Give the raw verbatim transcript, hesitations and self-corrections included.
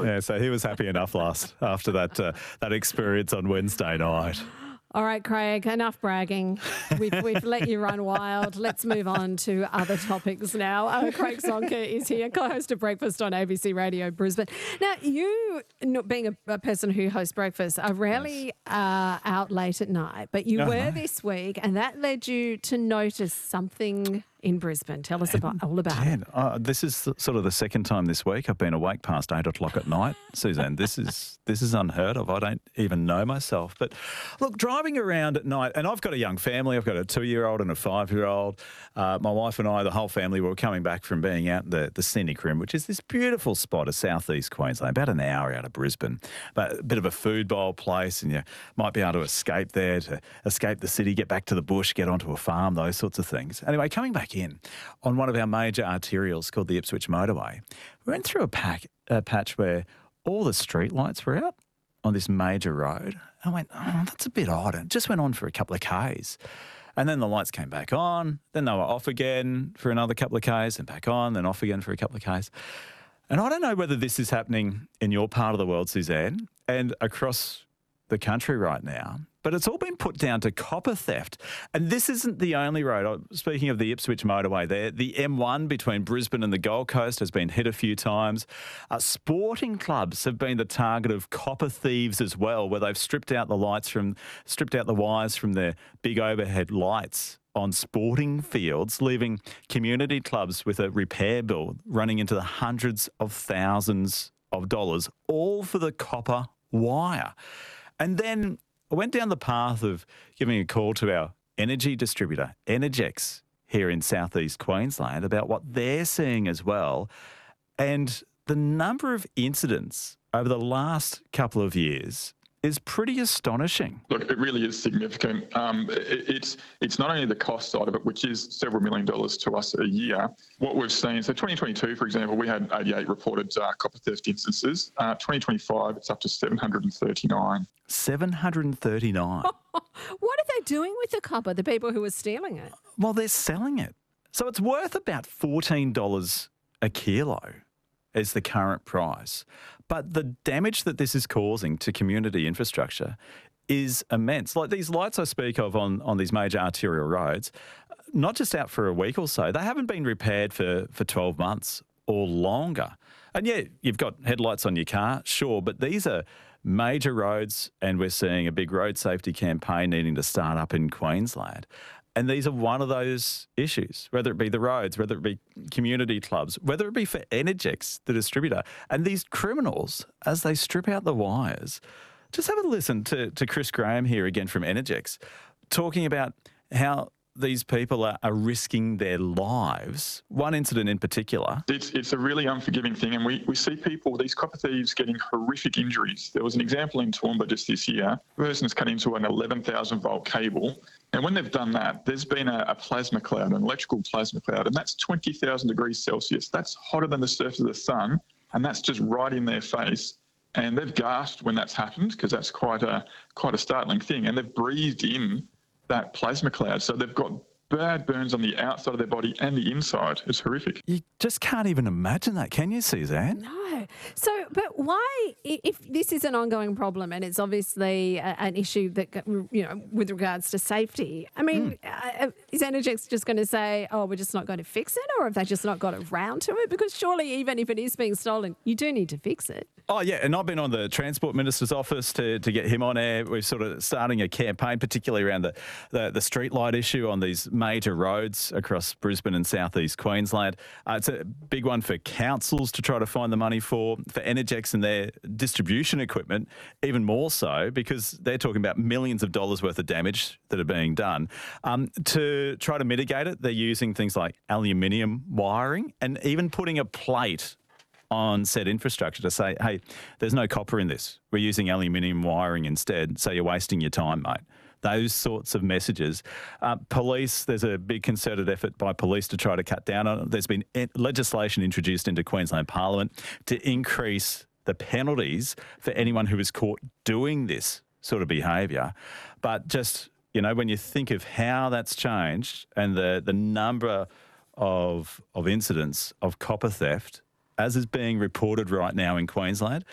Yeah, so he was happy enough last after that uh, that experience on Wednesday night. All right, Craig, enough bragging. We've, we've let you run wild. Let's move on to other topics now. Uh, Craig Zonker is here, co-host of Breakfast on A B C Radio Brisbane. Now, you, not being a, a person who hosts breakfast, are rarely uh, out late at night, but you Oh, were no. this week, and that led you to notice something in Brisbane. Tell us about, all about it. Dan, uh, this is th- sort of the second time this week I've been awake past eight o'clock at night, Suzanne. This is this is unheard of. I don't even know myself. But look, driving around at night, and I've got a young family. I've got a two-year-old and a five-year-old. Uh, my wife and I, the whole family, were coming back from being out in the, the scenic rim, which is this beautiful spot of southeast Queensland, about an hour out of Brisbane. But a bit of a food bowl place, and you might be able to escape there, to escape the city, get back to the bush, get onto a farm, those sorts of things. Anyway, coming back in on one of our major arterials called the Ipswich Motorway, we went through a, pack, a patch where all the street lights were out on this major road. I went, oh, that's a bit odd. And it just went on for a couple of Ks. And then the lights came back on. Then they were off again for another couple of Ks and back on, then off again for a couple of Ks. And I don't know whether this is happening in your part of the world, Suzanne, and across the country right now, but it's all been put down to copper theft. And this isn't the only road. Speaking of the Ipswich Motorway there, the M one between Brisbane and the Gold Coast has been hit a few times. Uh, sporting clubs have been the target of copper thieves as well, where they've stripped out the lights from, stripped out the wires from their big overhead lights on sporting fields, leaving community clubs with a repair bill running into the hundreds of thousands of dollars, all for the copper wire. And then I went down the path of giving a call to our energy distributor, Energex, here in southeast Queensland, about what they're seeing as well. And the number of incidents over the last couple of years is pretty astonishing. Look, it really is significant. Um, it, it's it's not only the cost side of it, which is several million dollars to us a year. What we've seen, so twenty twenty-two, for example, we had eighty-eight reported uh, copper theft instances. Uh, twenty twenty-five, it's up to seven hundred thirty-nine. seven hundred thirty-nine. What are they doing with the copper, the people who are stealing it? Well, they're selling it. So it's worth about fourteen dollars a kilo is the current price. But the damage that this is causing to community infrastructure is immense. Like these lights I speak of on, on these major arterial roads, not just out for a week or so, they haven't been repaired for, for twelve months or longer. And yeah, you've got headlights on your car, sure, but these are major roads, and we're seeing a big road safety campaign needing to start up in Queensland. And these are one of those issues, whether it be the roads, whether it be community clubs, whether it be for Energex, the distributor. And these criminals, as they strip out the wires, just have a listen to, to Chris Graham here again from Energex, talking about how these people are, are risking their lives. One incident in particular. It's it's a really unforgiving thing, and we, we see people, these copper thieves, getting horrific injuries. There was an example in Toowoomba just this year. A person's cut into an eleven thousand volt cable, and when they've done that, there's been a, a plasma cloud, an electrical plasma cloud, and that's twenty thousand degrees Celsius. That's hotter than the surface of the sun, and that's just right in their face. And they've gasped when that's happened, because that's quite a quite a startling thing, and they've breathed in that plasma cloud. So they've got bad burns on the outside of their body and the inside. It's horrific. You just can't even imagine that, can you, Suzanne? No. So, but why, i- if this is an ongoing problem and it's obviously a, an issue that, you know, with regards to safety, I mean, uh, is Energex just going to say, oh, we're just not going to fix it? Or have they just not got around to it? Because surely even if it is being stolen, you do need to fix it. Oh, yeah, and I've been on the Transport Minister's office to, to get him on air. We're sort of starting a campaign, particularly around the, the, the street light issue on these major roads across Brisbane and southeast Queensland. Uh, it's a big one for councils to try to find the money for, for Energex and their distribution equipment, even more so, because they're talking about millions of dollars worth of damage that are being done. Um, to try to mitigate it, they're using things like aluminium wiring and even putting a plate on said infrastructure to say, hey, there's no copper in this. We're using aluminium wiring instead, so you're wasting your time, mate. Those sorts of messages. Uh, police, there's a big concerted effort by police to try to cut down on it. There's been legislation introduced into Queensland Parliament to increase the penalties for anyone who is caught doing this sort of behaviour. But just, you know, when you think of how that's changed and the, the number of, of incidents of copper theft, as is being reported right now in Queensland,